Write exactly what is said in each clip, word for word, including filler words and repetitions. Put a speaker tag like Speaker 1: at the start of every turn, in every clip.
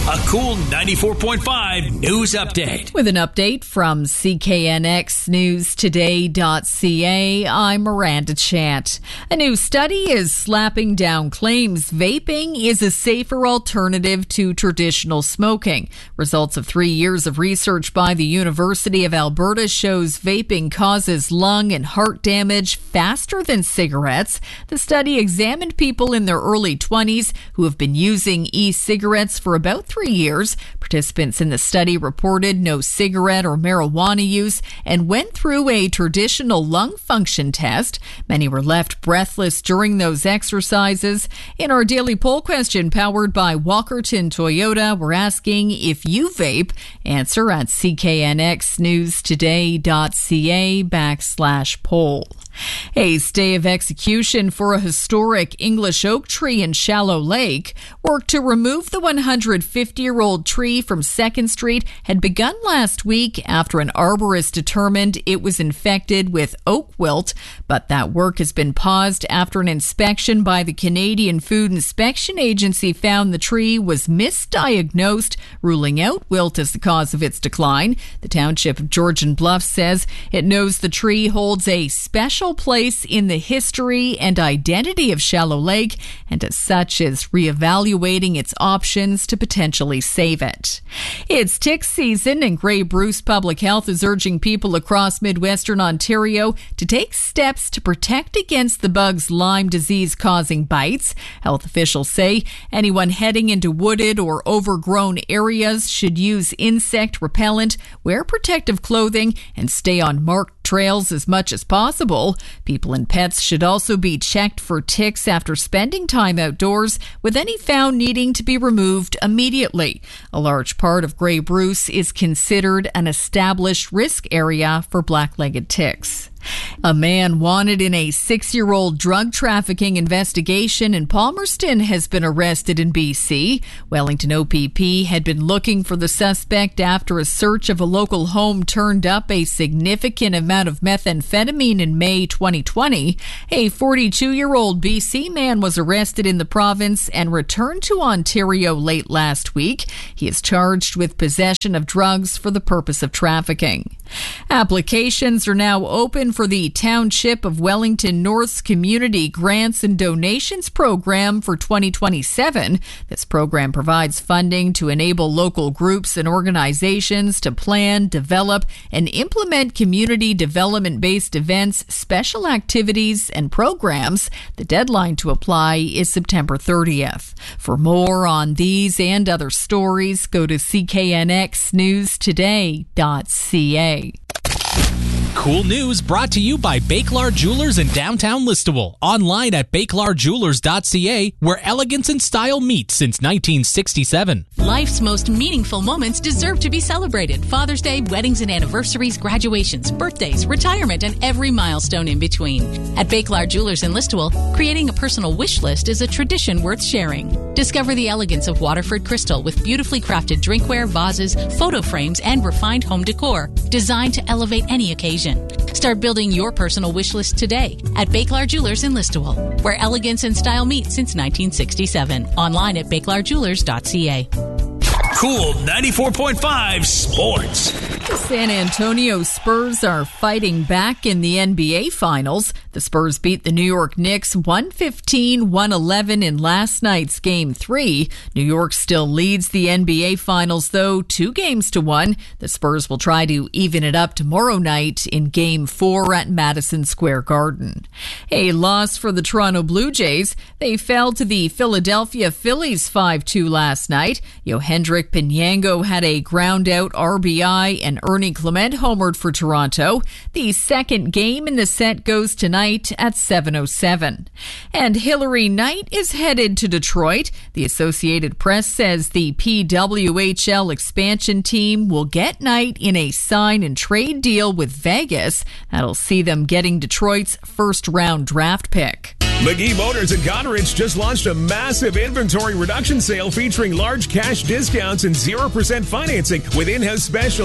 Speaker 1: A cool ninety-four point five news update.
Speaker 2: With an update from C K N X News Today dot C A, I'm Miranda Chant. A new study is slapping down claims vaping is a safer alternative to traditional smoking. Results of three years of research by the University of Alberta shows vaping causes lung and heart damage faster than cigarettes. The study examined people in their early twenties who have been using e-cigarettes for about three years. Participants in the study reported no cigarette or marijuana use and went through a traditional lung function test. Many were left breathless during those exercises. In our daily poll question powered by Walkerton Toyota, we're asking if you vape. Answer at C K N X News Today dot C A backslash poll. A stay of execution for a historic English oak tree in Shallow Lake. Work to remove the one hundred fifty-year-old tree from second Street had begun last week after an arborist determined it was infected with oak wilt, but that work has been paused after an inspection by the Canadian Food Inspection Agency found the tree was misdiagnosed, ruling out wilt as the cause of its decline. The township of Georgian Bluff says it knows the tree holds a special place in the history and identity of Shallow Lake, and as such is reevaluating its options to potentially save it. It's tick season, and Grey Bruce Public Health is urging people across Midwestern Ontario to take steps to protect against the bug's Lyme disease causing bites. Health officials say anyone heading into wooded or overgrown areas should use insect repellent, wear protective clothing, and stay on marked trails as much as possible. People and pets should also be checked for ticks after spending time outdoors, with any found needing to be removed immediately. A large part of Grey Bruce is considered an established risk area for black-legged ticks. A man wanted in a six-year-old drug trafficking investigation in Palmerston has been arrested in B C. Wellington O P P had been looking for the suspect after a search of a local home turned up a significant amount of methamphetamine in May twenty twenty. A forty-two-year-old B C man was arrested in the province and returned to Ontario late last week. He is charged with possession of drugs for the purpose of trafficking. Applications are now open for the Township of Wellington North's Community Grants and Donations Program for twenty twenty-seven. This program provides funding to enable local groups and organizations to plan, develop, and implement community development-based events, special activities, and programs. The deadline to apply is September thirtieth. For more on these and other stories, go to C K N X News Today dot C A.
Speaker 3: Cool news brought to you by Bakelar Jewelers in downtown Listowel. Online at Bakelar Jewelers dot C A, where elegance and style meet since nineteen sixty-seven.
Speaker 4: Life's most meaningful moments deserve to be celebrated. Father's Day, weddings and anniversaries, graduations, birthdays, retirement, and every milestone in between. At Bakelar Jewelers in Listowel, creating a personal wish list is a tradition worth sharing. Discover the elegance of Waterford crystal with beautifully crafted drinkware, vases, photo frames, and refined home decor designed to elevate any occasion. Start building your personal wish list today at Bakelar Jewelers in Listowel, where elegance and style meet since nineteen sixty-seven. Online at Bakelar Jewelers dot C A.
Speaker 1: Cool ninety-four point five Sports.
Speaker 2: The San Antonio Spurs are fighting back in the N B A Finals. The Spurs beat the New York Knicks one fifteen to one eleven in last night's Game three. New York still leads the N B A Finals, though, two games to one. The Spurs will try to even it up tomorrow night in Game four at Madison Square Garden. A loss for the Toronto Blue Jays. They fell to the Philadelphia Phillies five two last night. Yohendrick Pinango had a ground-out R B I, and Ernie Clement homered for Toronto. The second game in the set goes tonight at seven oh seven. And Hilary Knight is headed to Detroit. The Associated Press says the P W H L expansion team will get Knight in a sign-and-trade deal with Vegas. That'll see them getting Detroit's first-round draft pick.
Speaker 5: McGee Motors in Goderich just launched a massive inventory reduction sale featuring large cash discounts and zero percent financing with in-house specials not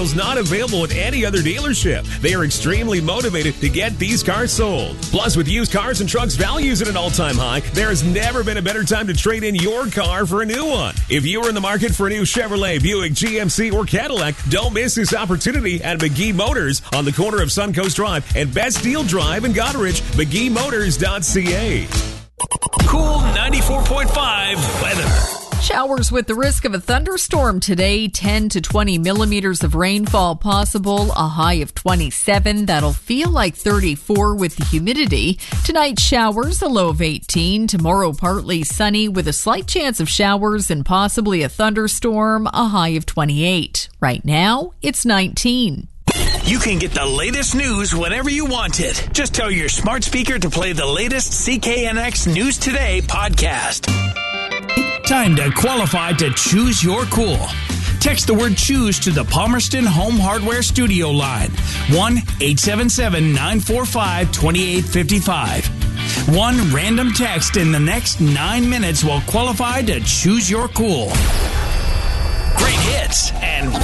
Speaker 5: available at any other dealership. They are extremely motivated to get these cars sold. Plus, with used cars and trucks values at an all-time high, there has never been a better time to trade in your car for a new one. If you are in the market for a new Chevrolet, Buick, G M C, or Cadillac, don't miss this opportunity at McGee Motors on the corner of Suncoast Drive and Best Deal Drive in Goderich, McGee Motors dot C A.
Speaker 1: Cool ninety-four point five weather.
Speaker 2: Showers with the risk of a thunderstorm today, ten to twenty millimeters of rainfall possible, a high of twenty-seven. That'll feel like thirty-four with the humidity. Tonight, showers, a low of eighteen. Tomorrow, partly sunny with a slight chance of showers and possibly a thunderstorm, a high of twenty-eight. Right now, it's nineteen.
Speaker 1: You can get the latest news whenever you want it. Just tell your smart speaker to play the latest C K N X News Today podcast. Time to qualify to choose your cool. Text the word choose to the Palmerston Home Hardware Studio line. one eight seven seven, nine four five, two eight five five. One random text in the next nine minutes will qualify to choose your cool. Great hits and